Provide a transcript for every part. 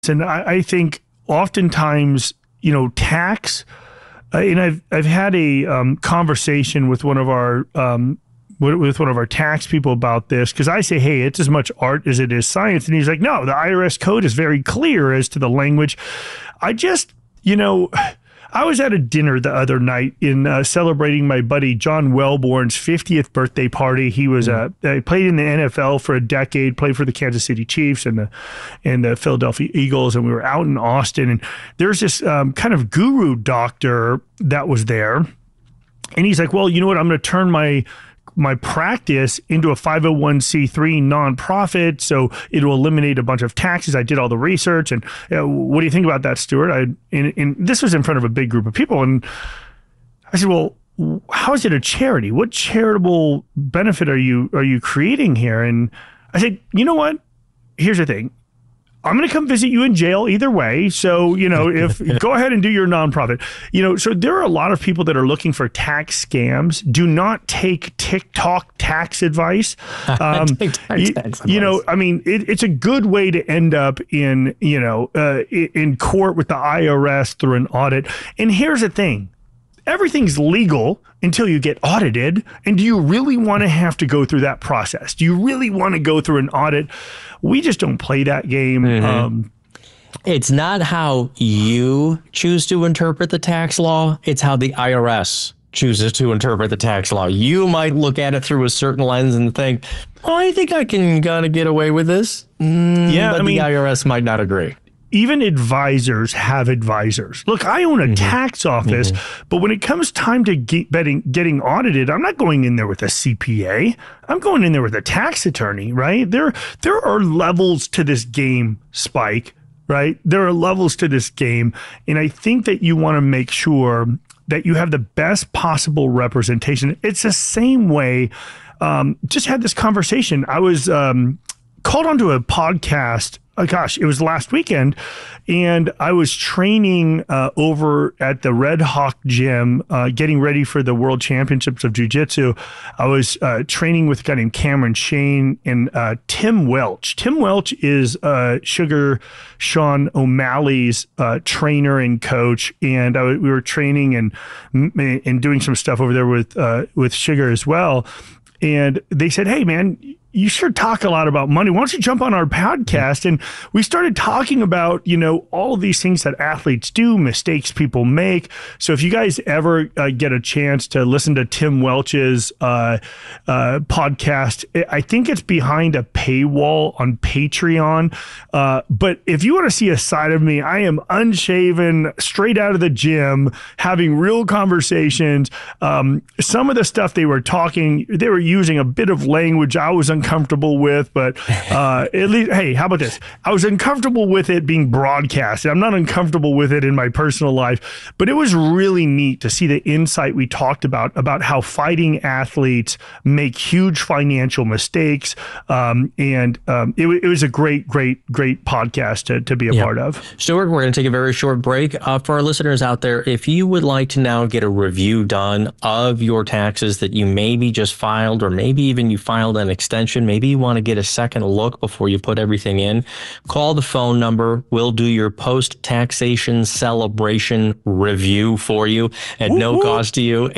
And I think oftentimes, tax, and I've had a conversation with one of our tax people about this, because I say, hey, it's as much art as it is science. And he's like, no, the IRS code is very clear as to the language. I just, I was at a dinner the other night in celebrating my buddy John Wellborn's 50th birthday party. He was he played in the NFL for a decade, played for the Kansas City Chiefs and the Philadelphia Eagles, and we were out in Austin. And there's this kind of guru doctor that was there, and he's like, well, you know what? I'm going to turn my practice into a 501c3 nonprofit, so it'll eliminate a bunch of taxes. I did all the research, and what do you think about that, Stuart? And this was in front of a big group of people, and I said, well, how is it a charity? What charitable benefit are you creating here? And I said, you know what? Here's the thing. I'm going to come visit you in jail either way. So, if go ahead and do your nonprofit. So there are a lot of people that are looking for tax scams. Do not take TikTok tax advice. It's a good way to end up in court with the IRS through an audit. And here's the thing. Everything's legal until you get audited. And do you really want to have to go through that process? Do you really want to go through an audit? We just don't play that game. Mm-hmm. It's not how you choose to interpret the tax law. It's how the IRS chooses to interpret the tax law. You might look at it through a certain lens and think, oh, I think I can kind of get away with this. But the IRS might not agree. Even advisors have advisors. Look, I own a tax office, but when it comes time to getting audited, I'm not going in there with a CPA. I'm going in there with a tax attorney, right? There are levels to this game, Spike, right? There are levels to this game, and I think that you want to make sure that you have the best possible representation. It's the same way. Just had this conversation. I was called onto a podcast. It was last weekend, and I was training over at the Red Hawk Gym, getting ready for the World Championships of Jiu-Jitsu. I was training with a guy named Cameron Shane and Tim Welch. Tim Welch is Sugar Sean O'Malley's trainer and coach, and we were training and doing some stuff over there with Sugar as well. And they said, hey, man, you sure talk a lot about money. Why don't you jump on our podcast? And we started talking about, all of these things that athletes do, mistakes people make. So if you guys ever get a chance to listen to Tim Welch's podcast, I think it's behind a paywall on Patreon. But if you want to see a side of me, I am unshaven, straight out of the gym, having real conversations. Some of the stuff they were using a bit of language I was uncomfortable with, but at least, hey, how about this? I was uncomfortable with it being broadcast. I'm not uncomfortable with it in my personal life, but it was really neat to see the insight we talked about how fighting athletes make huge financial mistakes. It was a great podcast to be a part of. Stuart, we're going to take a very short break. For our listeners out there, if you would like to now get a review done of your taxes that you maybe just filed, or maybe even you filed an extension, maybe you want to get a second look before you put everything in, call the phone number. We'll do your post-taxation celebration review for you at no cost to you,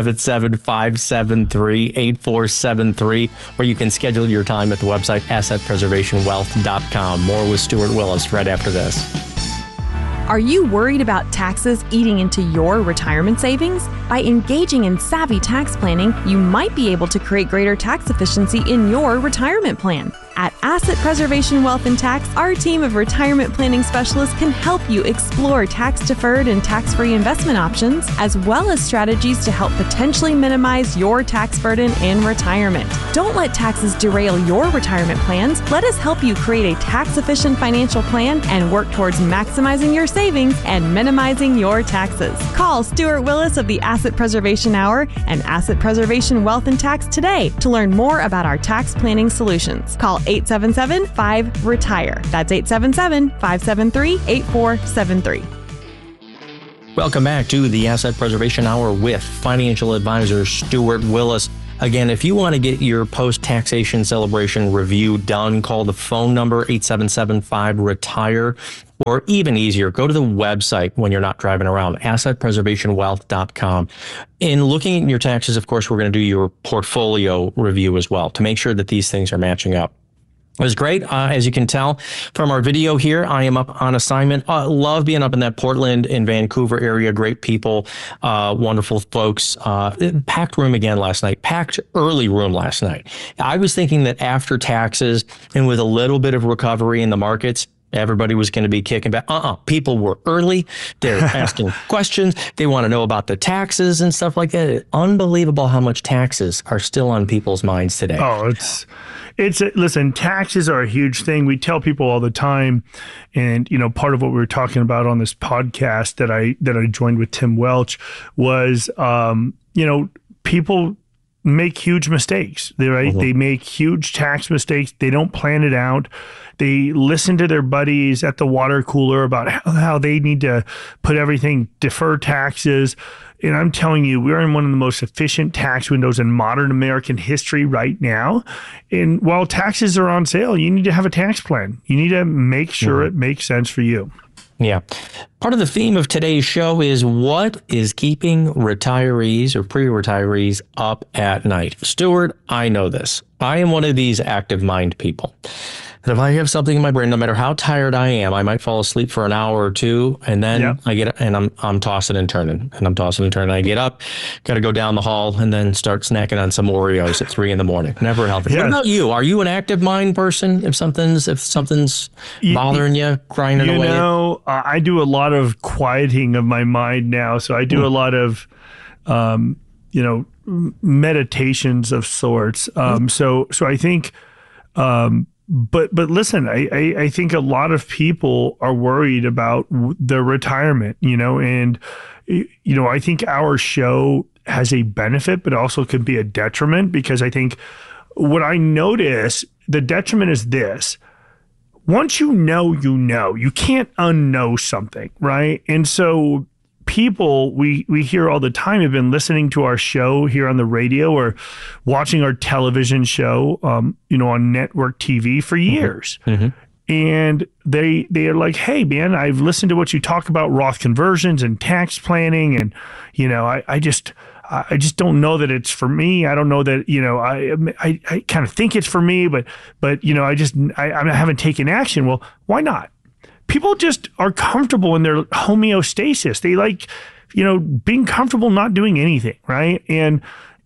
877-573-8473, or you can schedule your time at the website assetpreservationwealth.com. More with Stuart Willis right after this. Are you worried about taxes eating into your retirement savings? By engaging in savvy tax planning, you might be able to create greater tax efficiency in your retirement plan. At Asset Preservation Wealth and Tax, our team of retirement planning specialists can help you explore tax-deferred and tax-free investment options, as well as strategies to help potentially minimize your tax burden in retirement. Don't let taxes derail your retirement plans. Let us help you create a tax-efficient financial plan and work towards maximizing your savings and minimizing your taxes. Call Stuart Willis of the Asset Preservation Hour and Asset Preservation Wealth and Tax today to learn more about our tax planning solutions. Call 877-5-RETIRE. That's 877-573-8473. Welcome back to the Asset Preservation Hour with financial advisor Stuart Willis. Again, if you want to get your post-taxation celebration review done, call the phone number 877-5-RETIRE. or even easier, go to the website when you're not driving around, assetpreservationwealth.com. In looking at your taxes, of course, we're going to do your portfolio review as well to make sure that these things are matching up. It was great. As you can tell from our video here, I am up on assignment. Love being up in that Portland and Vancouver area. Great people, wonderful folks. Packed room again last night. Packed early room last night. I was thinking that after taxes and with a little bit of recovery in the markets, everybody was going to be kicking back. People were early. They're asking questions. They want to know about the taxes and stuff like that. It's unbelievable how much taxes are still on people's minds today. Oh, listen, taxes are a huge thing. We tell people all the time, and part of what we were talking about on this podcast that I joined with Tim Welch was, people make huge mistakes. They make huge tax mistakes. They don't plan it out. They listen to their buddies at the water cooler about how they need to put everything, defer taxes. And I'm telling you, we're in one of the most efficient tax windows in modern American history right now. And while taxes are on sale, you need to have a tax plan. You need to make sure it makes sense for you. Yeah. Part of the theme of today's show is what is keeping retirees or pre-retirees up at night. Stuart, I know this. I am one of these active mind people. And if I have something in my brain, no matter how tired I am, I might fall asleep for an hour or two, and then I get and I'm tossing and turning, and I'm tossing and turning. I get up, got to go down the hall, and then start snacking on some Oreos at 3 a.m. Never healthy. Yeah. What about you? Are you an active mind person? If something's bothering you, grinding away. I do a lot of quieting of my mind now, so I do a lot of, meditations of sorts. So I think. But listen, I think a lot of people are worried about their retirement, and, I think our show has a benefit, but also could be a detriment, because I think what I notice, the detriment is this. Once you can't unknow something, right? And so people we hear all the time have been listening to our show here on the radio or watching our television show, on network TV for years. Mm-hmm. And they are like, hey, man, I've listened to what you talk about Roth conversions and tax planning. And, I just don't know that it's for me. I don't know that, I kind of think it's for me, but I haven't taken action. Well, why not? People just are comfortable in their homeostasis. They like, being comfortable not doing anything, right? And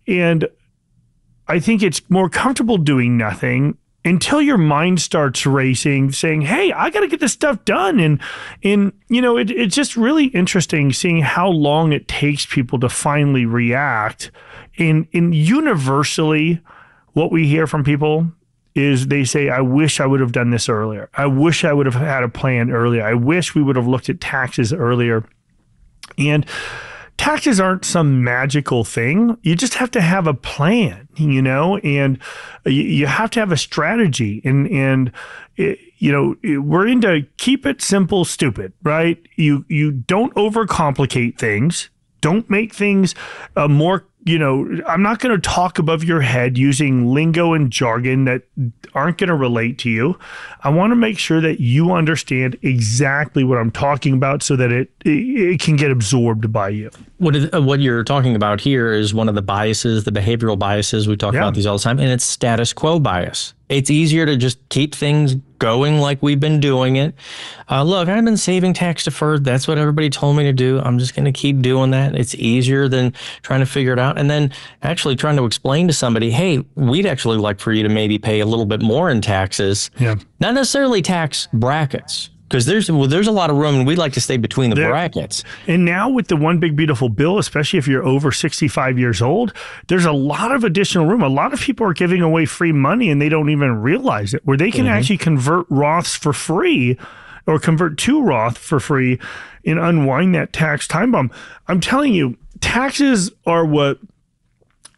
I think it's more comfortable doing nothing until your mind starts racing, saying, hey, I got to get this stuff done. And it's just really interesting seeing how long it takes people to finally react. And universally, what we hear from people is they say, I wish I would have done this earlier. I wish I would have had a plan earlier. I wish we would have looked at taxes earlier. And taxes aren't some magical thing. You just have to have a plan, and you have to have a strategy. And we're into keep it simple, stupid, right? You don't overcomplicate things. Don't make things more. I'm not going to talk above your head using lingo and jargon that aren't going to relate to you. I want to make sure that you understand exactly what I'm talking about so that it can get absorbed by you. What you're talking about here is one of the biases, the behavioral biases. We talk about these all the time, and it's status quo bias. It's easier to just keep things going like we've been doing it. Look, I've been saving tax deferred. That's what everybody told me to do. I'm just going to keep doing that. It's easier than trying to figure it out. And then actually trying to explain to somebody, hey, we'd actually like for you to maybe pay a little bit more in taxes. Yeah. Not necessarily tax brackets. Because there's a lot of room, and we'd like to stay between the brackets. And now with the One Big Beautiful Bill, especially if you're over 65 years old, there's a lot of additional room. A lot of people are giving away free money, and they don't even realize it, where they can actually convert Roths for free or convert to Roth for free and unwind that tax time bomb. I'm telling you, taxes are what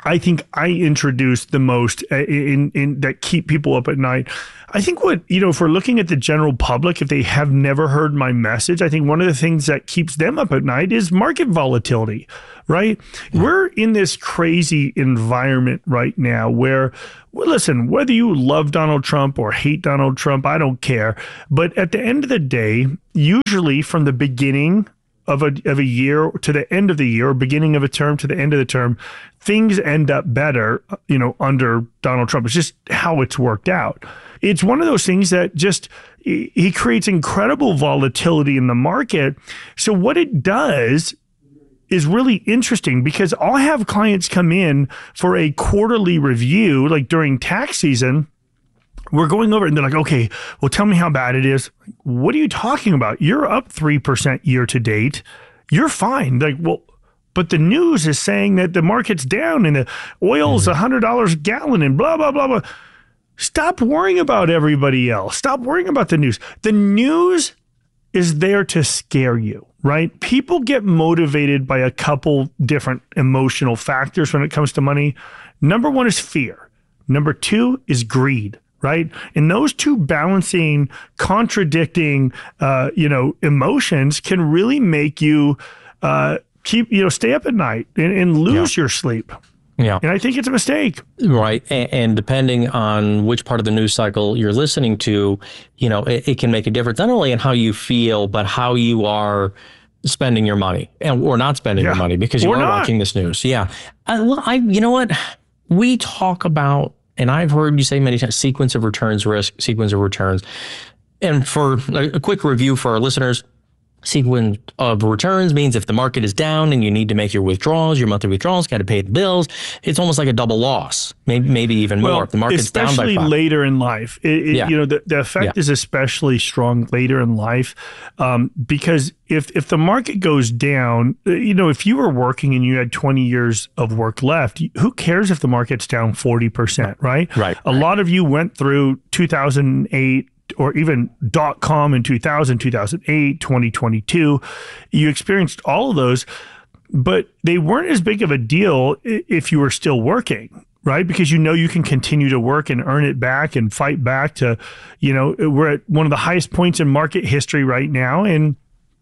I think I introduced the most in that keep people up at night. I think what, if we're looking at the general public, if they have never heard my message, I think one of the things that keeps them up at night is market volatility, right? Yeah. We're in this crazy environment right now where, well, listen, whether you love Donald Trump or hate Donald Trump, I don't care. But at the end of the day, usually from the beginning of a year to the end of the year, or beginning of a term to the end of the term, things end up better, under Donald Trump. It's just how it's worked out. It's one of those things that just, he creates incredible volatility in the market. So what it does is really interesting, because I'll have clients come in for a quarterly review, like during tax season. We're going over it and they're like, okay, well, tell me how bad it is. What are you talking about? You're up 3% year to date. You're fine. Like, well, but the news is saying that the market's down and the oil's $100 a gallon and blah, blah, blah, blah. Stop worrying about everybody else. Stop worrying about the news. The news is there to scare you, right? People get motivated by a couple different emotional factors when it comes to money. Number one is fear. Number two is greed. Right. And those two balancing, contradicting, emotions can really make you stay up at night and lose your sleep. Yeah. And I think it's a mistake. Right. And depending on which part of the news cycle you're listening to, it can make a difference, not only in how you feel, but how you are spending your money or not spending your money because you are watching this news. Yeah. You know what? We talk about, and I've heard you say many times, sequence of returns risk, sequence of returns. And for a quick review for our listeners, sequence of returns means if the market is down and you need to make your withdrawals, your monthly withdrawals, got to pay the bills, it's almost like a double loss, maybe even more. If the market's down by 5. Especially later in life. The effect is especially strong later in life because if the market goes down, if you were working and you had 20 years of work left, who cares if the market's down 40%, right? Right. A lot of you went through 2008, or even .com in 2000, 2008, 2022. You experienced all of those, but they weren't as big of a deal if you were still working, right? Because you can continue to work and earn it back and fight back to, we're at one of the highest points in market history right now, and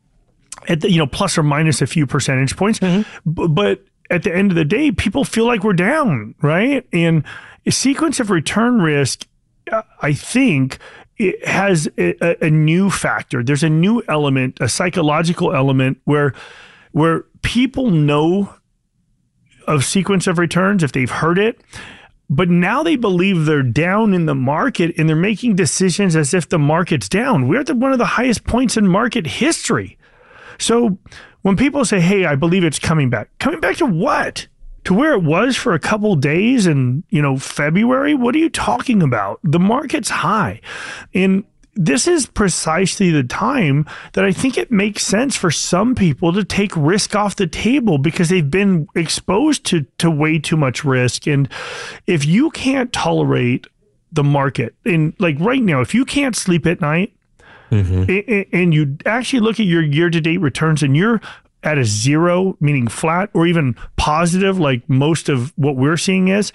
at the, plus or minus a few percentage points. But at the end of the day, people feel like we're down, right? And a sequence of return risk, I think, it has a new factor. There's a new element, a psychological element where people know of sequence of returns if they've heard it, but now they believe they're down in the market and they're making decisions as if the market's down. We're at one of the highest points in market history. So when people say, hey, I believe it's coming back to what? To where it was for a couple days in, February? What are you talking about? The market's high. And this is precisely the time that I think it makes sense for some people to take risk off the table because they've been exposed to way too much risk. And if you can't tolerate the market, and like right now, if you can't sleep at night and you actually look at your year-to-date returns and you're at a zero, meaning flat, or even positive, like most of what we're seeing is,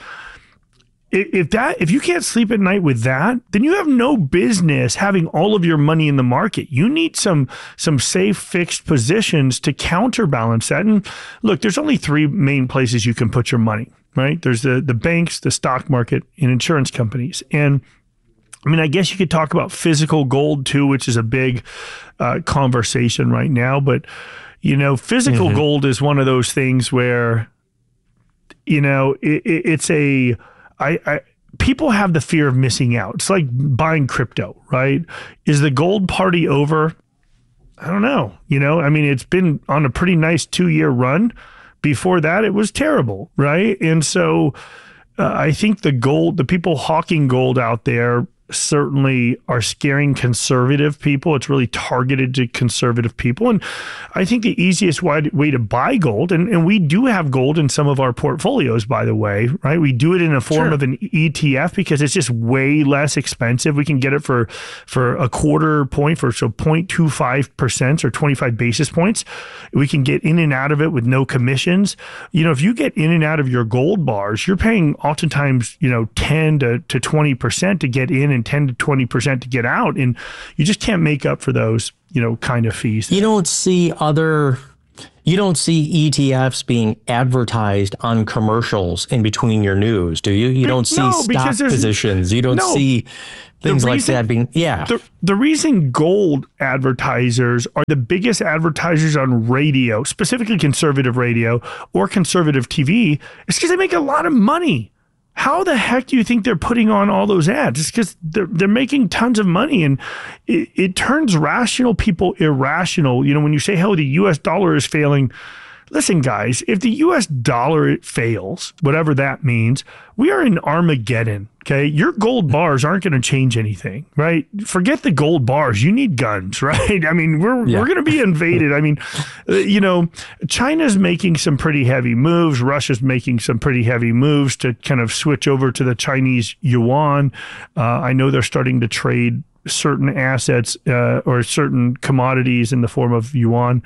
if you can't sleep at night with that, then you have no business having all of your money in the market. You need some safe, fixed positions to counterbalance that. And look, there's only 3 main places you can put your money, right? There's the banks, the stock market, and insurance companies. And I guess you could talk about physical gold too, which is a big conversation right now, but physical gold is one of those things where, it's people have the fear of missing out. It's like buying crypto, right? Is the gold party over? I don't know. It's been on a pretty nice 2-year run. Before that, it was terrible, right? And so I think the people hawking gold out there, certainly are scaring conservative people. It's really targeted to conservative people. And I think the easiest way to buy gold, and we do have gold in some of our portfolios, by the way, right? We do it in a form of an ETF because it's just way less expensive. We can get it for a quarter point, so 0.25% or 25 basis points. We can get in and out of it with no commissions. If you get in and out of your gold bars, you're paying oftentimes, 10 to 20% to get in and 10 to 20% to get out. And you just can't make up for those, kind of fees. You don't see ETFs being advertised on commercials in between your news, do you? You don't see stock positions. You don't see things like that being, The reason gold advertisers are the biggest advertisers on radio, specifically conservative radio or conservative TV, is because they make a lot of money. How the heck do you think they're putting on all those ads? It's because they're making tons of money, and it turns rational people irrational. When you say, the U.S. dollar is failing, listen, guys, if the U.S. dollar fails, whatever that means, we are in Armageddon. Okay, your gold bars aren't going to change anything, right? Forget the gold bars. You need guns, right? I mean, we're going to be invaded. I mean, China's making some pretty heavy moves. Russia's making some pretty heavy moves to kind of switch over to the Chinese yuan. I know they're starting to trade certain assets or certain commodities in the form of yuan.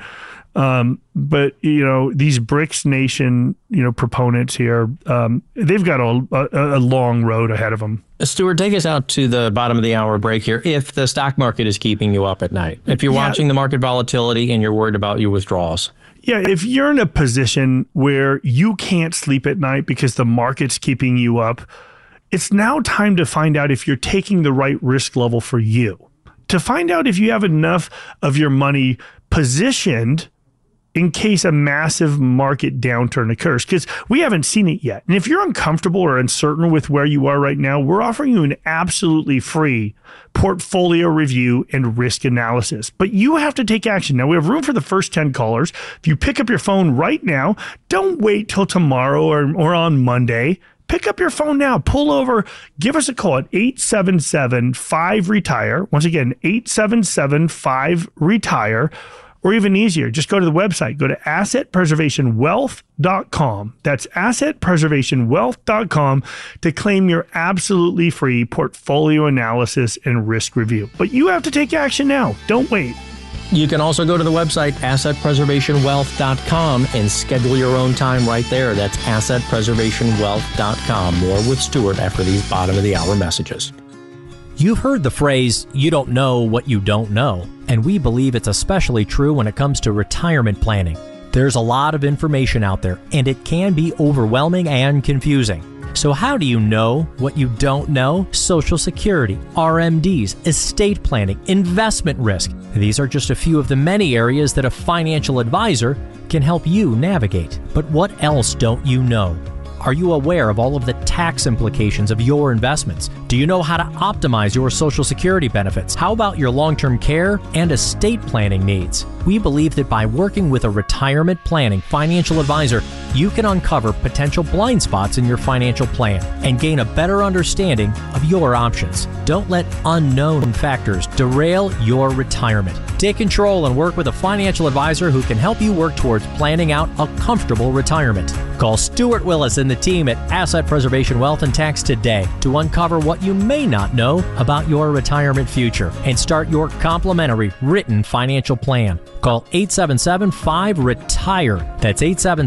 But these BRICS nation, proponents here, they've got a long road ahead of them. Stuart, take us out to the bottom of the hour break here. If the stock market is keeping you up at night, if you're watching the market volatility and you're worried about your withdrawals. Yeah, if you're in a position where you can't sleep at night because the market's keeping you up, it's now time to find out if you're taking the right risk level for you. To find out if you have enough of your money positioned in case a massive market downturn occurs, because we haven't seen it yet. And if you're uncomfortable or uncertain with where you are right now, we're offering you an absolutely free portfolio review and risk analysis. But you have to take action. Now, we have room for the first 10 callers. If you pick up your phone right now, don't wait till tomorrow or on Monday. Pick up your phone now, pull over, give us a call at 877-5-RETIRE. Once again, 877-5-RETIRE. Or even easier, just go to the website. Go to assetpreservationwealth.com. That's assetpreservationwealth.com to claim your absolutely free portfolio analysis and risk review. But you have to take action now. Don't wait. You can also go to the website, assetpreservationwealth.com, and schedule your own time right there. That's assetpreservationwealth.com. More with Stuart after these bottom of the hour messages. You've heard the phrase, you don't know what you don't know, and we believe it's especially true when it comes to retirement planning. There's a lot of information out there, and it can be overwhelming and confusing. So how do you know what you don't know? Social Security, RMDs, estate planning, investment risk. These are just a few of the many areas that a financial advisor can help you navigate. But what else don't you know? Are you aware of all of the tax implications of your investments? Do you know how to optimize your Social Security benefits? How about your long-term care and estate planning needs? We believe that by working with a retirement planning financial advisor, you can uncover potential blind spots in your financial plan and gain a better understanding of your options. Don't let unknown factors derail your retirement. Take control and work with a financial advisor who can help you work towards planning out a comfortable retirement. Call Stuart Willis and the team at Asset Preservation Wealth and Tax today to uncover what you may not know about your retirement future and start your complimentary written financial plan. Call 877-5-RETIRE. That's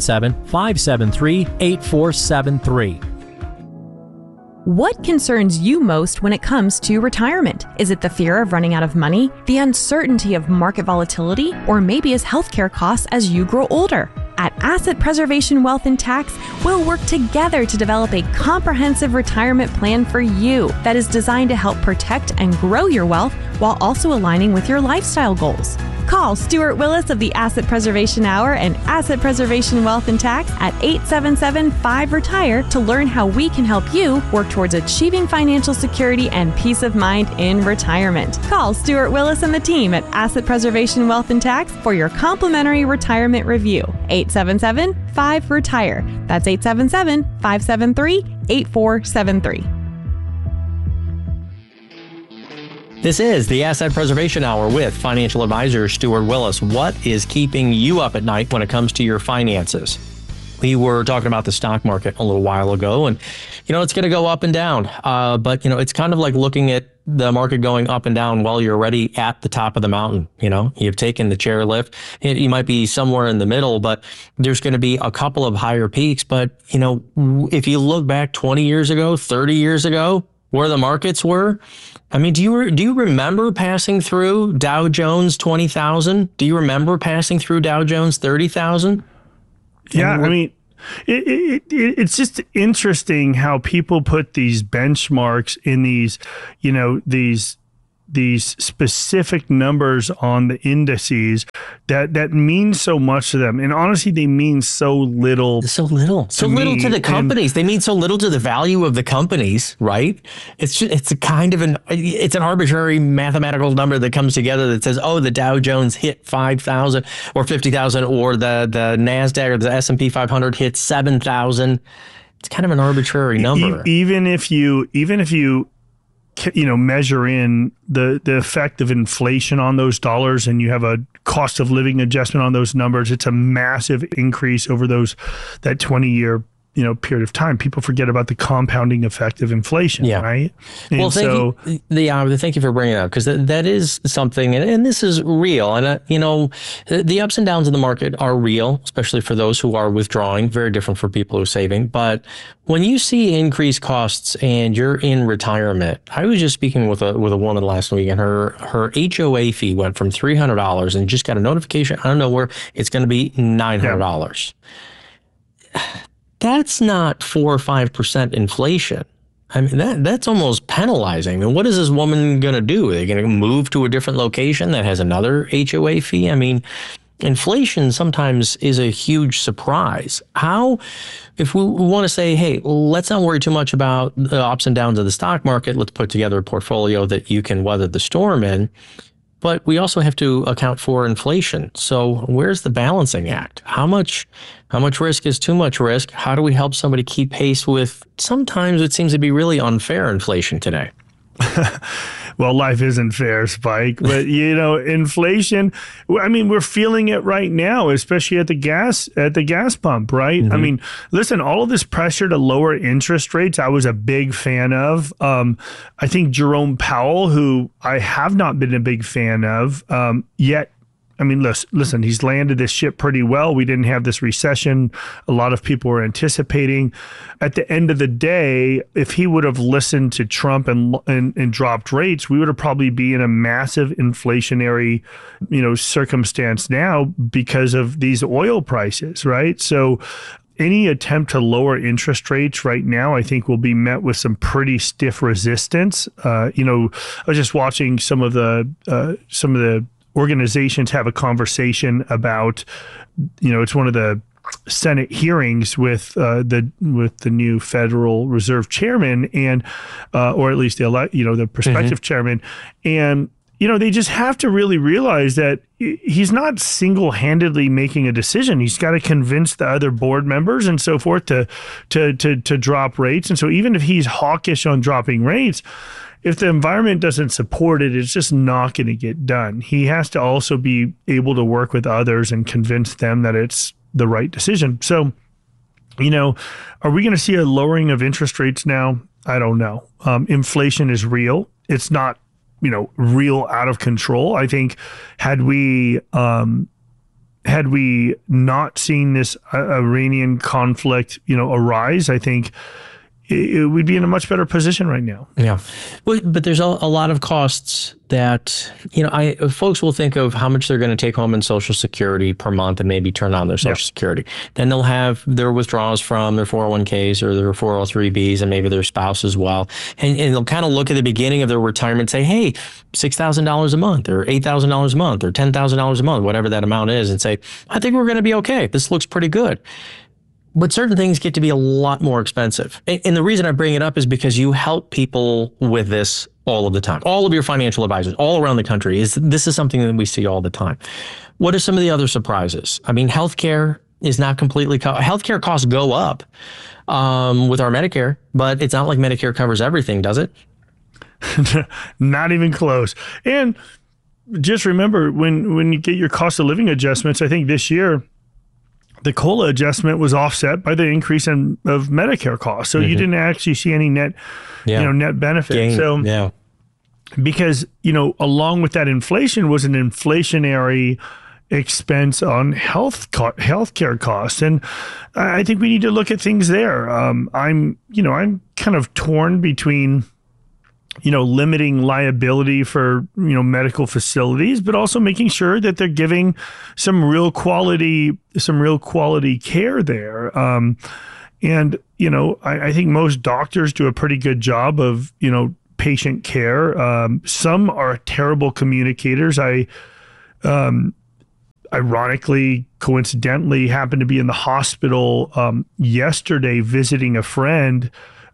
877-573-8473. What concerns you most when it comes to retirement? Is it the fear of running out of money, the uncertainty of market volatility, or maybe is healthcare costs as you grow older? At Asset Preservation Wealth and Tax, we'll work together to develop a comprehensive retirement plan for you that is designed to help protect and grow your wealth while also aligning with your lifestyle goals. Call Stuart Willis of the Asset Preservation Hour and Asset Preservation Wealth and Tax at 877-5-RETIRE to learn how we can help you work towards achieving financial security and peace of mind in retirement. Call Stuart Willis and the team at Asset Preservation Wealth and Tax for your complimentary retirement review. 877-5-RETIRE. That's 877-573-8473. This is the Asset Preservation Hour with financial advisor Stuart Willis. What is keeping you up at night when it comes to your finances? We were talking about the stock market a little while ago, and, it's going to go up and down. But, it's kind of like looking at the market going up and down while you're already at the top of the mountain. You've taken the chairlift. You might be somewhere in the middle, but there's going to be a couple of higher peaks. But, if you look back 20 years ago, 30 years ago, where the markets were, do you remember passing through Dow Jones 20,000? Do you remember passing through Dow Jones 30,000? Yeah, it's just interesting how people put these benchmarks in these specific numbers on the indices that mean so much to them. And honestly, they mean so little. So little to the companies. They mean so little to the value of the companies, right? It's an arbitrary mathematical number that comes together that says, oh, the Dow Jones hit 5,000 or 50,000, or the NASDAQ or the S&P 500 hit 7,000. It's kind of an arbitrary number. Even if you measure in the effect of inflation on those dollars, and you have a cost of living adjustment on those numbers, it's a massive increase over that 20-year period of time. People forget about the compounding effect of inflation, right? And well, thank you for bringing it up, because that is something, and this is real. And, the ups and downs in the market are real, especially for those who are withdrawing, very different for people who are saving. But when you see increased costs and you're in retirement, I was just speaking with a woman last week, and her HOA fee went from $300 and just got a notification out of nowhere, it's going to be $900. Yeah. That's not 4 or 5% inflation. That's almost penalizing. And what is this woman going to do? Are they going to move to a different location that has another HOA fee? Inflation sometimes is a huge surprise. If we want to say, hey, let's not worry too much about the ups and downs of the stock market, let's put together a portfolio that you can weather the storm in. But we also have to account for inflation. So where's the balancing act? How much risk is too much risk? How do we help somebody keep pace with sometimes it seems to be really unfair inflation today? Well, life isn't fair, Spike, but inflation, we're feeling it right now, especially at the gas pump, right? Mm-hmm. Listen, all of this pressure to lower interest rates, I was a big fan of. I think Jerome Powell, who I have not been a big fan of, yet. Listen, he's landed this ship pretty well. We didn't have this recession a lot of people were anticipating. At the end of the day, if he would have listened to Trump and dropped rates, we would have probably be in a massive inflationary, circumstance now because of these oil prices, right? So any attempt to lower interest rates right now, I think, will be met with some pretty stiff resistance. I was just watching some of the organizations have a conversation about, it's one of the Senate hearings with the new Federal Reserve chairman, and or at least the prospective chairman, and they just have to really realize that he's not single-handedly making a decision. He's got to convince the other board members and so forth to drop rates. And so even if he's hawkish on dropping rates, if the environment doesn't support it, it's just not going to get done. He has to also be able to work with others and convince them that it's the right decision. So, are we going to see a lowering of interest rates now? I don't know. Inflation is real. It's not, real out of control. I think had we not seen this Iranian conflict, arise, I think we'd be in a much better position right now. Yeah. But there's a lot of costs that, folks will think of how much they're going to take home in Social Security per month and maybe turn on their Social Security. Then they'll have their withdrawals from their 401ks or their 403bs and maybe their spouse as well. And they'll kind of look at the beginning of their retirement and say, hey, $6,000 a month or $8,000 a month or $10,000 a month, whatever that amount is, and say, I think we're going to be okay. This looks pretty good. But certain things get to be a lot more expensive. And the reason I bring it up is because you help people with this all of the time. All of your financial advisors all around the country, this is something that we see all the time. What are some of the other surprises? Healthcare is not completely healthcare costs go up with our Medicare, but it's not like Medicare covers everything, does it? Not even close. And just remember, when you get your cost of living adjustments, I think this year, the COLA adjustment was offset by the increase of Medicare costs. So you didn't actually see any net, net benefit. Gain. So because, along with that inflation was an inflationary expense on healthcare costs. And I think we need to look at things there. I'm kind of torn between, limiting liability for, medical facilities, but also making sure that they're giving some real quality care there. And, I think most doctors do a pretty good job of, patient care. Some are terrible communicators. Ironically, coincidentally, happened to be in the hospital yesterday visiting a friend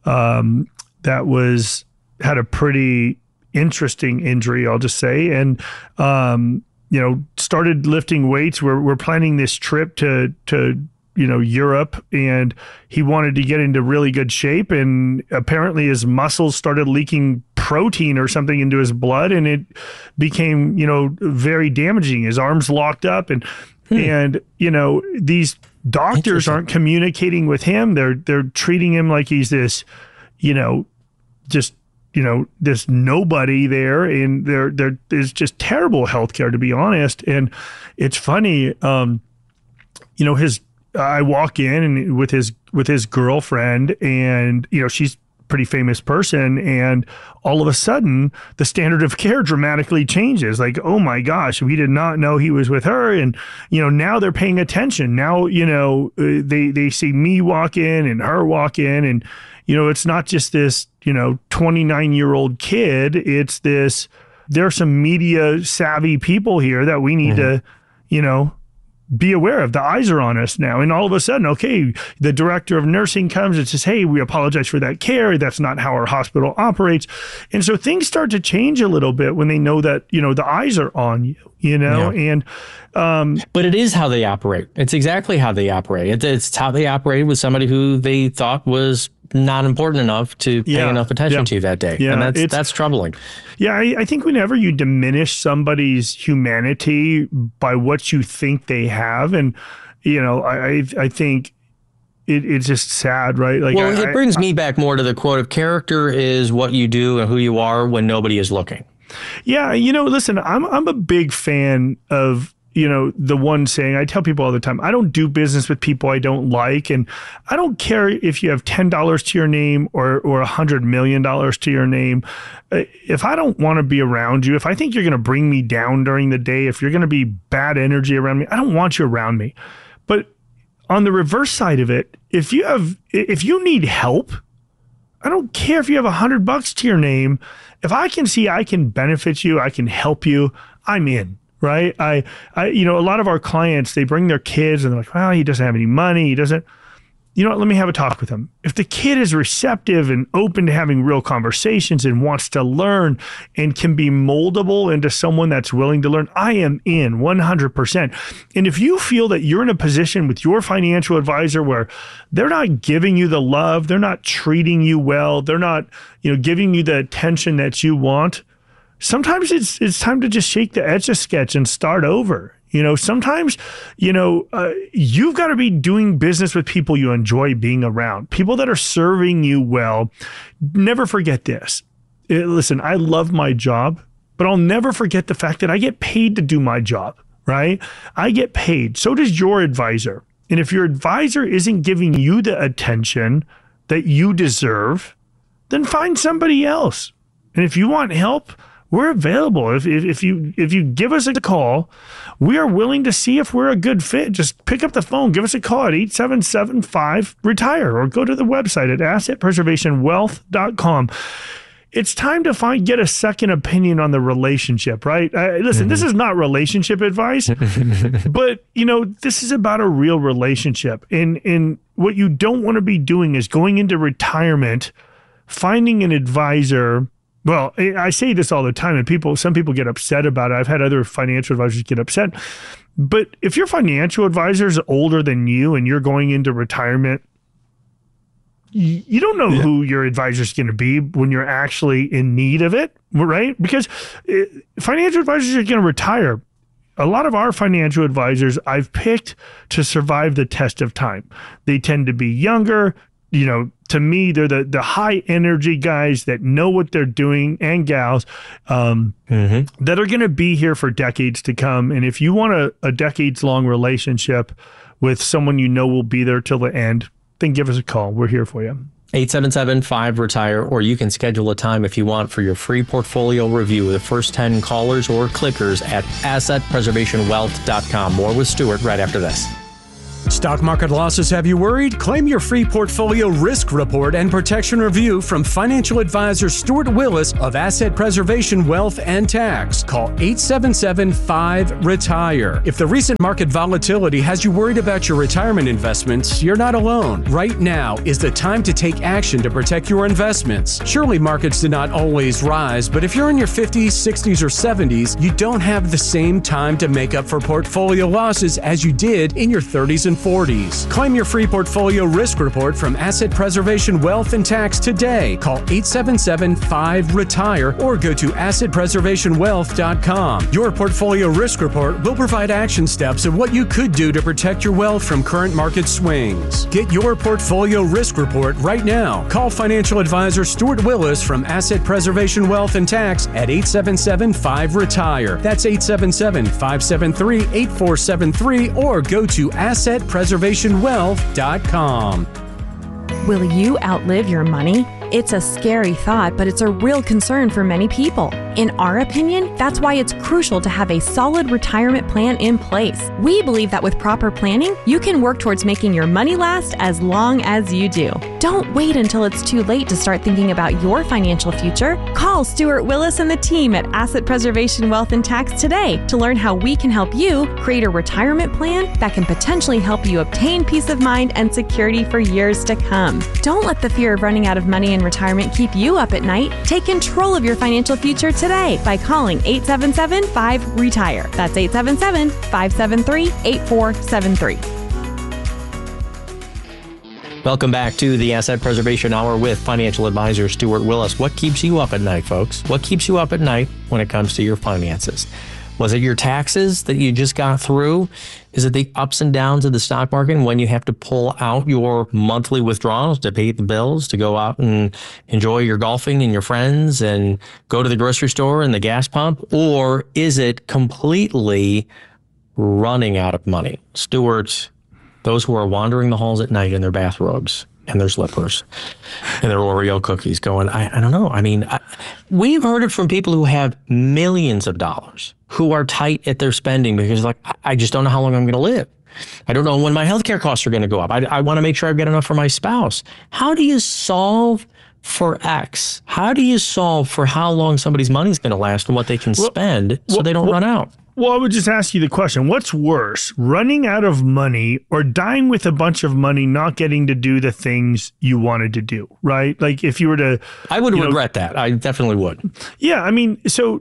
that had a pretty interesting injury, I'll just say, and started lifting weights. We're planning this trip to Europe, and he wanted to get into really good shape, and apparently his muscles started leaking protein or something into his blood, and it became very damaging. His arms locked up, and these doctors aren't communicating with him. They're treating him like he's this this nobody there, and there's just terrible healthcare, to be honest. And it's funny, I walk in and with his girlfriend, and she's a pretty famous person, and all of a sudden the standard of care dramatically changes. Like, oh my gosh, we did not know he was with her, and now they're paying attention. Now they see me walk in and her walk in, and it's not just this 29-year-old kid. It's this. There are some media savvy people here that we need to be aware of. The eyes are on us now. And all of a sudden, okay, the director of nursing comes and says, hey, we apologize for that care. That's not how our hospital operates. And so things start to change a little bit when they know that, the eyes are on you, and but it is how they operate. It's exactly how they operate. It's how they operated with somebody who they thought was not important enough to pay enough attention to that day. Yeah, and that's troubling. Yeah, I think whenever you diminish somebody's humanity by what you think they have, and I think it's just sad, right? Like, well, it brings me back more to the quote of character is what you do and who you are when nobody is looking. Yeah, listen, I'm a big fan of the one saying. I tell people all the time, I don't do business with people I don't like. And I don't care if you have $10 to your name or $100 million to your name. If I don't want to be around you, if I think you're going to bring me down during the day, if you're going to be bad energy around me, I don't want you around me. But on the reverse side of it, if you need help, I don't care if you have $100 to your name. If I can see I can benefit you, I can help you, I'm in. Right. I a lot of our clients, they bring their kids and they're like, well, he doesn't have any money. He doesn't, let me have a talk with him. If the kid is receptive and open to having real conversations and wants to learn and can be moldable into someone that's willing to learn, I am in 100%. And if you feel that you're in a position with your financial advisor where they're not giving you the love, they're not treating you well, they're not, giving you the attention that you want, sometimes it's time to just shake the Etch-a-Sketch and start over. Sometimes, you've got to be doing business with people you enjoy being around, people that are serving you well. Never forget this. Listen, I love my job, but I'll never forget the fact that I get paid to do my job, right? I get paid. So does your advisor. And if your advisor isn't giving you the attention that you deserve, then find somebody else. And if you want help, we're available. If you give us a call, we are willing to see if we're a good fit. Just pick up the phone, give us a call at 877-5-RETIRE or go to the website at assetpreservationwealth.com. It's time to get a second opinion on the relationship, right? Listen, this is not relationship advice, but this is about a real relationship. And what you don't want to be doing is going into retirement, finding an advisor. Well, I say this all the time, and some people get upset about it. I've had other financial advisors get upset. But if your financial advisor is older than you and you're going into retirement, you don't know who your advisor is going to be when you're actually in need of it, right? Because financial advisors are going to retire. A lot of our financial advisors I've picked to survive the test of time. They tend to be younger. To me, they're the high energy guys that know what they're doing, and gals that are going to be here for decades to come. And if you want a decades long relationship with someone will be there till the end, then give us a call. We're here for you. 877-5-RETIRE, or you can schedule a time if you want for your free portfolio review with the first 10 callers or clickers at assetpreservationwealth.com. More with Stuart right after this. Stock market losses have you worried? Claim your free portfolio risk report and protection review from financial advisor Stuart Willis of Asset Preservation Wealth and Tax. Call 877-5-RETIRE. If the recent market volatility has you worried about your retirement investments, you're not alone. Right now is the time to take action to protect your investments. Surely markets do not always rise, but if you're in your 50s, 60s, or 70s, you don't have the same time to make up for portfolio losses as you did in your 30s and 40s. Claim your free portfolio risk report from Asset Preservation Wealth and Tax today. Call 877-5-RETIRE or go to assetpreservationwealth.com. Your portfolio risk report will provide action steps of what you could do to protect your wealth from current market swings. Get your portfolio risk report right now. Call financial advisor Stuart Willis from Asset Preservation Wealth and Tax at 877-5-RETIRE. That's 877-573-8473 or go to assetpreservationwealth.com. Will you outlive your money? It's a scary thought, but it's a real concern for many people. In our opinion, that's why it's crucial to have a solid retirement plan in place. We believe that with proper planning, you can work towards making your money last as long as you do. Don't wait until it's too late to start thinking about your financial future. Call Stuart Willis and the team at Asset Preservation Wealth and Tax today to learn how we can help you create a retirement plan that can potentially help you obtain peace of mind and security for years to come. Don't let the fear of running out of money in retirement keep you up at night. Take control of your financial future today by calling 877-5-RETIRE. That's 877-573-8473. Welcome back to the Asset Preservation Hour with financial advisor Stuart Willis. What keeps you up at night, folks? What keeps you up at night when it comes to your finances? Was it your taxes that you just got through? Is it the ups and downs of the stock market when you have to pull out your monthly withdrawals to pay the bills, to go out and enjoy your golfing and your friends and go to the grocery store and the gas pump? Or is it completely running out of money? Stuart, those who are wandering the halls at night in their bathrobes and their slippers and their Oreo cookies going, I don't know. I mean, we've heard it from people who have millions of dollars who are tight at their spending because like, I just don't know how long I'm going to live. I don't know when my healthcare costs are going to go up. I want to make sure I've got enough for my spouse. How do you solve for X? How do you solve for how long somebody's money is going to last and what they can spend so they don't run out? Well, I would just ask you the question, what's worse, running out of money or dying with a bunch of money, not getting to do the things you wanted to do, right? Like if you were to... I would regret that. I definitely would. Yeah, I mean, so,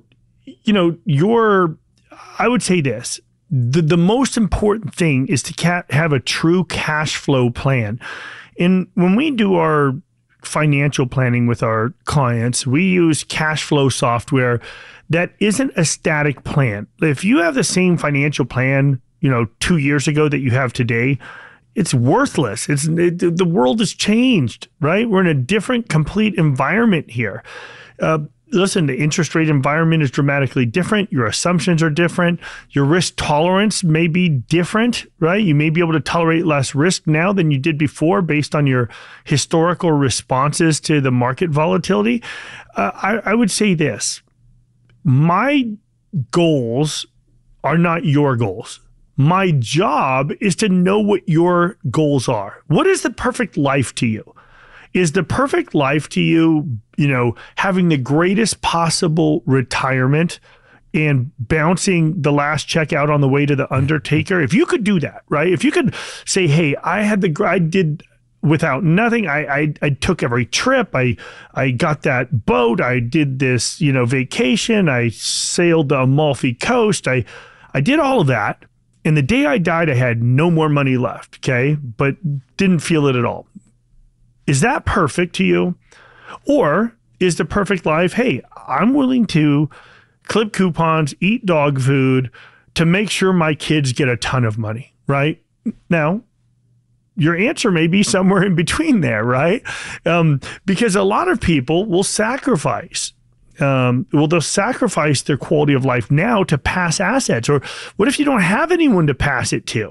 I would say this, the most important thing is to have a true cash flow plan. And when we do our financial planning with our clients, we use cash flow software that isn't a static plan. If you have the same financial plan, 2 years ago that you have today, it's worthless. The world has changed, right? We're in a different, complete environment here. Listen, the interest rate environment is dramatically different. Your assumptions are different. Your risk tolerance may be different, right? You may be able to tolerate less risk now than you did before based on your historical responses to the market volatility. I would say this. My goals are not your goals. My job is to know what your goals are. What is the perfect life to you? Is the perfect life to you, having the greatest possible retirement and bouncing the last check out on the way to the undertaker? If you could do that, right? If you could say, hey, I did without nothing. I took every trip. I got that boat. I did this, vacation. I sailed the Amalfi Coast. I did all of that. And the day I died, I had no more money left. Okay. But didn't feel it at all. Is that perfect to you? Or is the perfect life, hey, I'm willing to clip coupons, eat dog food to make sure my kids get a ton of money, right? Now, your answer may be somewhere in between there, right? Because a lot of people will sacrifice. They'll sacrifice their quality of life now to pass assets. Or what if you don't have anyone to pass it to?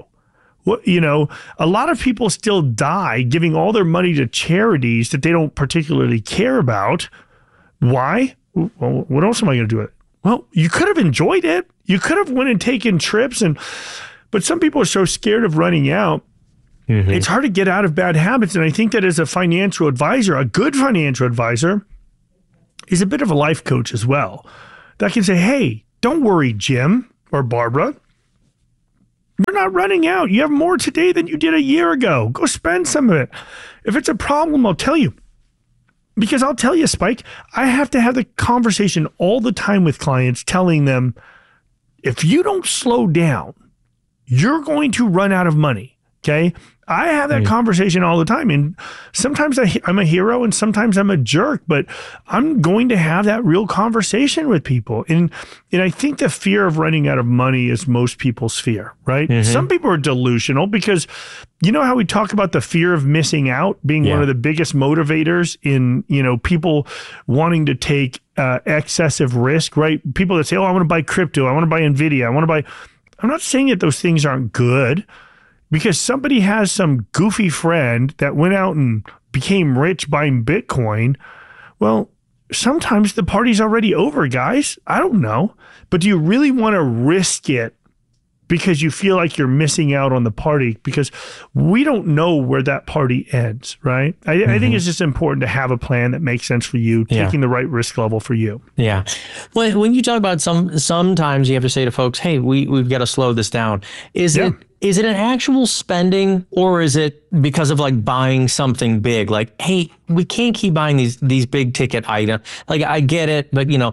A lot of people still die giving all their money to charities that they don't particularly care about. Why? Well, what else am I going to do with it? Well, you could have enjoyed it. You could have went and taken trips, but some people are so scared of running out. Mm-hmm. It's hard to get out of bad habits. And I think that as a financial advisor, a good financial advisor is a bit of a life coach as well. That can say, hey, don't worry, Jim or Barbara. You're not running out. You have more today than you did a year ago. Go spend some of it. If it's a problem, I'll tell you. Because I'll tell you, Spike, I have to have the conversation all the time with clients telling them, if you don't slow down, you're going to run out of money, okay? I have that conversation all the time, and sometimes I'm a hero and sometimes I'm a jerk, but I'm going to have that real conversation with people. And I think the fear of running out of money is most people's fear, right? Mm-hmm. Some people are delusional because you know how we talk about the fear of missing out being one of the biggest motivators in, people wanting to take excessive risk, right? People that say, oh, I want to buy crypto, I want to buy NVIDIA, I'm not saying that those things aren't good. Because somebody has some goofy friend that went out and became rich buying Bitcoin. Well, sometimes the party's already over, guys. I don't know. But do you really want to risk it because you feel like you're missing out on the party? Because we don't know where that party ends, right? I think it's just important to have a plan that makes sense for you, taking the right risk level for you. Yeah. Well, when you talk about sometimes you have to say to folks, hey, we've got to slow this down. Is it an actual spending, or is it because of like buying something big? Like, hey, we can't keep buying these big ticket items. Like, I get it, but the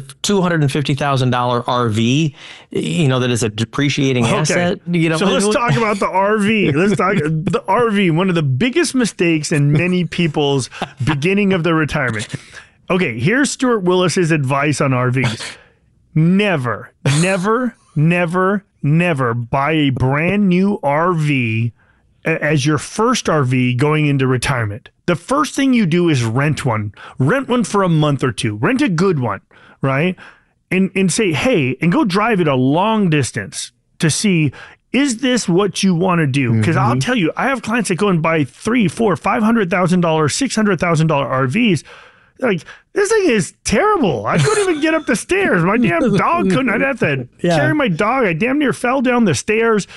$250,000 RV, that is a depreciating asset. So let's talk about the RV. Let's talk the RV. One of the biggest mistakes in many people's beginning of their retirement. Okay, here's Stuart Willis's advice on RVs. Never buy a brand new RV as your first RV going into retirement. The first thing you do is rent one for a month or two, rent a good one, right? And say, hey, and go drive it a long distance to see, is this what you want to do? Because I'll tell you, I have clients that go and buy $300,000, $400,000, $500,000, $600,000 RVs. Like, this thing is terrible. I couldn't even get up the stairs. My damn dog couldn't. I'd have to carry my dog. I damn near fell down the stairs.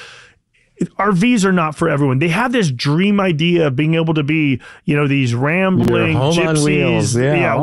RVs are not for everyone. They have this dream idea of being able to be, these rambling gypsies. Wheels.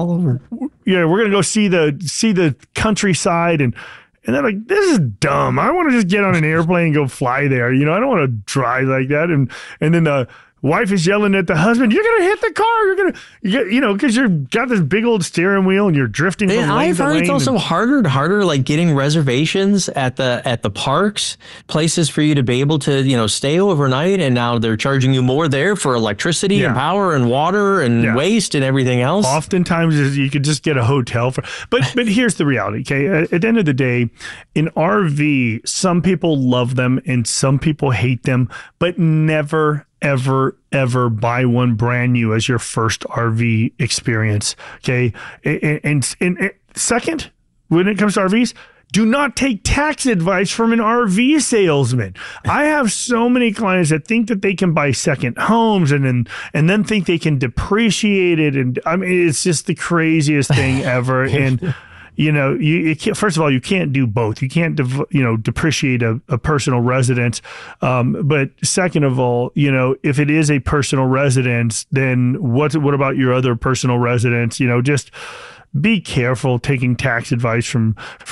We're gonna go see the countryside, and they're like, this is dumb. I want to just get on an airplane and go fly there. I don't want to drive like that. And then the wife is yelling at the husband, you're going to hit the car. You're going to, because you've got this big old steering wheel and you're drifting from lane to lane. I've heard it's also harder, like getting reservations at the parks, places for you to be able to, stay overnight. And now they're charging you more there for electricity and power and water and waste and everything else. Oftentimes you could just get a hotel but here's the reality. Okay. At the end of the day, in RV, some people love them and some people hate them, but never, ever buy one brand new as your first RV experience. Okay. And second, when it comes to RVs, do not take tax advice from an RV salesman. I have so many clients that think that they can buy second homes and then think they can depreciate it. And I mean, it's just the craziest thing ever. And you can't, first of all, you can't do both. You can't, depreciate a personal residence. But second of all, if it is a personal residence, then what about your other personal residence? Just be careful taking tax advice from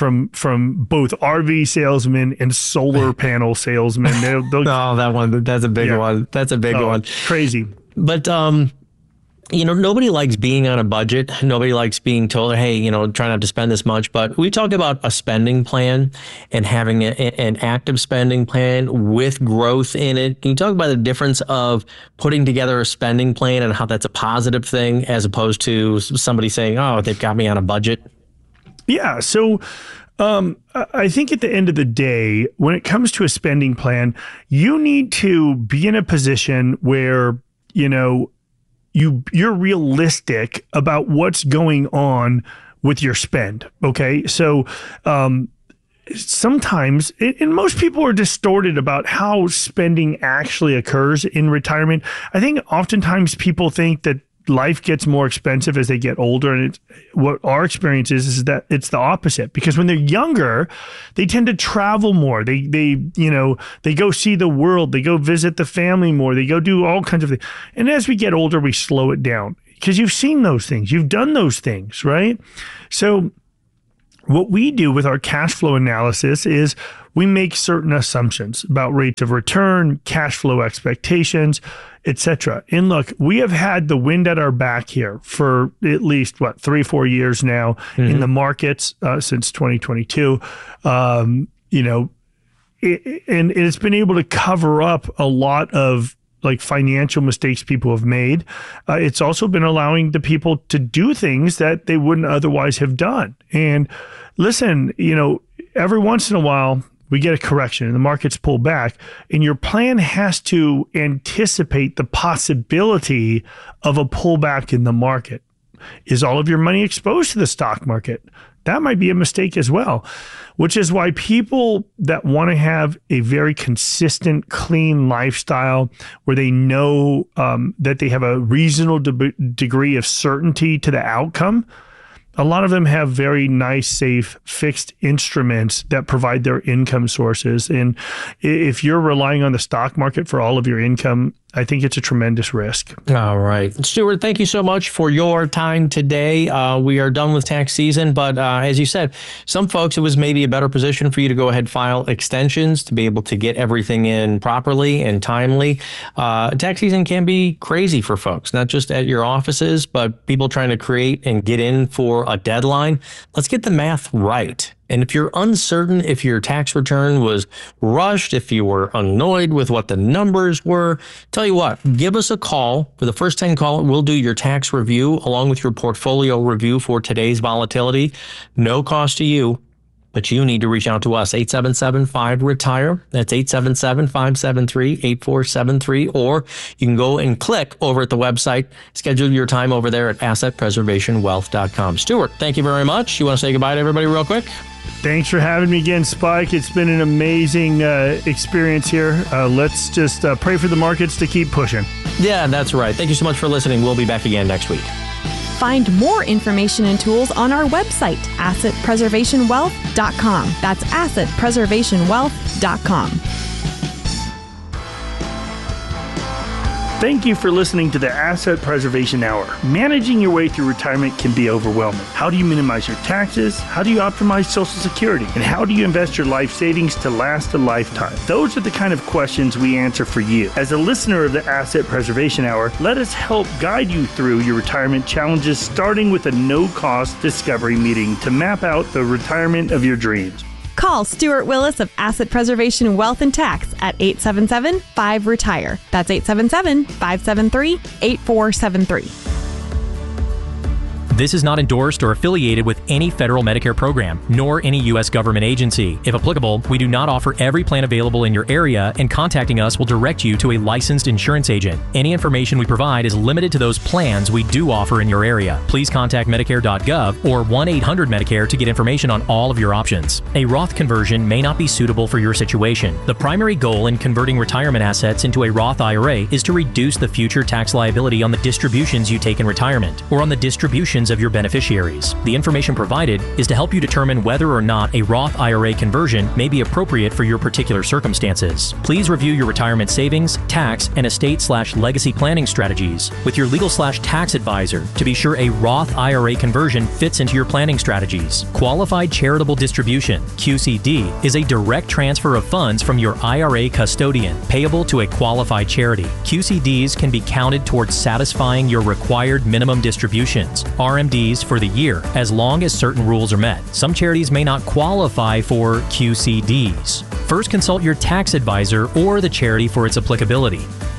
both RV salesmen and solar panel salesmen. That's a big one. That's a big one. Crazy. But, Nobody likes being on a budget. Nobody likes being told, hey, try not to spend this much. But we talk about a spending plan and having an active spending plan with growth in it. Can you talk about the difference of putting together a spending plan and how that's a positive thing as opposed to somebody saying, oh, they've got me on a budget? Yeah. So I think at the end of the day, when it comes to a spending plan, you need to be in a position where, you're realistic about what's going on with your spend. Okay. So, sometimes, and most people are distorted about how spending actually occurs in retirement. I think oftentimes people think that life gets more expensive as they get older. And what our experience is that it's the opposite, because when they're younger, they tend to travel more. They go see the world. They go visit the family more. They go do all kinds of things. And as we get older, we slow it down because you've seen those things. You've done those things, right? So what we do with our cash flow analysis is we make certain assumptions about rates of return, cash flow expectations, etc. And look, we have had the wind at our back here for at least 3-4 years now in the markets since 2022. And it's been able to cover up a lot of financial mistakes people have made. It's also been allowing the people to do things that they wouldn't otherwise have done. And listen, every once in a while, we get a correction and the markets pull back, and your plan has to anticipate the possibility of a pullback in the market. Is all of your money exposed to the stock market? That might be a mistake as well, which is why people that want to have a very consistent, clean lifestyle where they know that they have a reasonable degree of certainty to the outcome, a lot of them have very nice, safe, fixed instruments that provide their income sources. And if you're relying on the stock market for all of your income, I think it's a tremendous risk. All right. Stuart, thank you so much for your time today. We are done with tax season, but as you said, some folks, it was maybe a better position for you to go ahead and file extensions to be able to get everything in properly and timely. Tax season can be crazy for folks, not just at your offices, but people trying to create and get in for a deadline. Let's get the math right. And if you're uncertain if your tax return was rushed, if you were annoyed with what the numbers were, tell you what, give us a call. For the first 10 call, we'll do your tax review along with your portfolio review for today's volatility. No cost to you, but you need to reach out to us, 877-5-RETIRE. That's 877-573-8473. Or you can go and click over at the website, schedule your time over there at assetpreservationwealth.com. Stuart, thank you very much. You want to say goodbye to everybody real quick? Thanks for having me again, Spike. It's been an amazing experience here. Let's just pray for the markets to keep pushing. Yeah, that's right. Thank you so much for listening. We'll be back again next week. Find more information and tools on our website, assetpreservationwealth.com. That's assetpreservationwealth.com. Thank you for listening to the Asset Preservation Hour. Managing your way through retirement can be overwhelming. How do you minimize your taxes? How do you optimize Social Security? And how do you invest your life savings to last a lifetime? Those are the kind of questions we answer for you. As a listener of the Asset Preservation Hour, let us help guide you through your retirement challenges, starting with a no-cost discovery meeting to map out the retirement of your dreams. Call Stuart Willis of Asset Preservation Wealth and Tax at 877-5-RETIRE. That's 877-573-8473. This is not endorsed or affiliated with any federal Medicare program, nor any U.S. government agency. If applicable, we do not offer every plan available in your area, and contacting us will direct you to a licensed insurance agent. Any information we provide is limited to those plans we do offer in your area. Please contact Medicare.gov or 1-800-MEDICARE to get information on all of your options. A Roth conversion may not be suitable for your situation. The primary goal in converting retirement assets into a Roth IRA is to reduce the future tax liability on the distributions you take in retirement, or on the distributions distributions of your beneficiaries. The information provided is to help you determine whether or not a Roth IRA conversion may be appropriate for your particular circumstances. Please review your retirement savings, tax, and estate/legacy planning strategies with your legal/tax advisor to be sure a Roth IRA conversion fits into your planning strategies. Qualified Charitable Distribution, QCD, is a direct transfer of funds from your IRA custodian payable to a qualified charity. QCDs can be counted towards satisfying your required minimum distributions, RMDs, for the year, as long as certain rules are met. Some charities may not qualify for QCDs. First, consult your tax advisor or the charity for its applicability.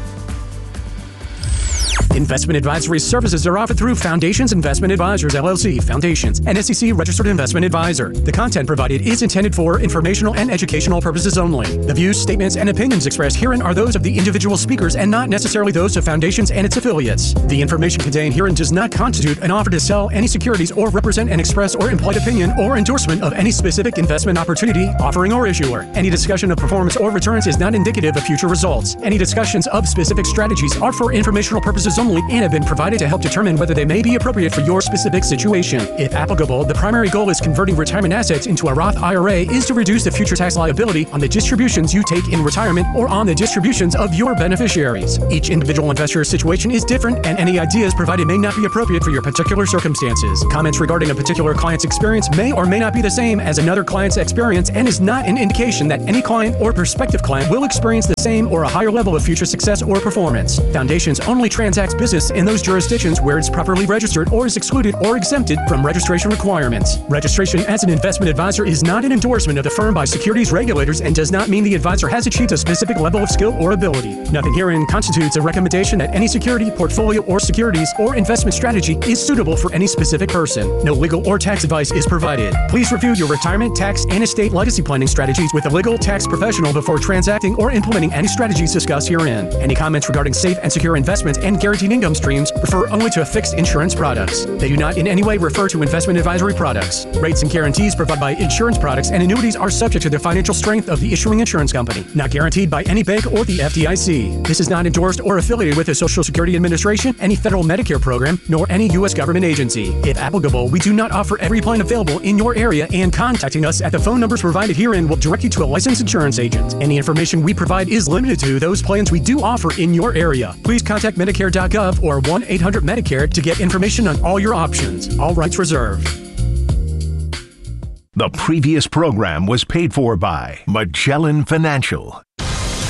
Investment advisory services are offered through Foundations Investment Advisors, LLC, Foundations, an SEC-registered investment advisor. The content provided is intended for informational and educational purposes only. The views, statements, and opinions expressed herein are those of the individual speakers and not necessarily those of Foundations and its affiliates. The information contained herein does not constitute an offer to sell any securities or represent an express or implied opinion or endorsement of any specific investment opportunity, offering, or issuer. Any discussion of performance or returns is not indicative of future results. Any discussions of specific strategies are for informational purposes only and have been provided to help determine whether they may be appropriate for your specific situation. If applicable, the primary goal is converting retirement assets into a Roth IRA is to reduce the future tax liability on the distributions you take in retirement or on the distributions of your beneficiaries. Each individual investor's situation is different, and any ideas provided may not be appropriate for your particular circumstances. Comments regarding a particular client's experience may or may not be the same as another client's experience and is not an indication that any client or prospective client will experience the same or a higher level of future success or performance. Foundations only transacts business in those jurisdictions where it's properly registered or is excluded or exempted from registration requirements. Registration as an investment advisor is not an endorsement of the firm by securities regulators and does not mean the advisor has achieved a specific level of skill or ability. Nothing herein constitutes a recommendation that any security, portfolio, or securities or investment strategy is suitable for any specific person. No legal or tax advice is provided. Please review your retirement, tax, and estate legacy planning strategies with a legal tax professional before transacting or implementing any strategies discussed herein. Any comments regarding safe and secure investments and guaranteed income streams refer only to fixed insurance products. They do not in any way refer to investment advisory products. Rates and guarantees provided by insurance products and annuities are subject to the financial strength of the issuing insurance company, not guaranteed by any bank or the FDIC. This is not endorsed or affiliated with the Social Security Administration, any federal Medicare program, nor any U.S. government agency. If applicable, we do not offer every plan available in your area, and contacting us at the phone numbers provided herein will direct you to a licensed insurance agent. Any information we provide is limited to those plans we do offer in your area. Please contact Medicare.gov or 1-800-MEDICARE to get information on all your options. All rights reserved. The previous program was paid for by Magellan Financial.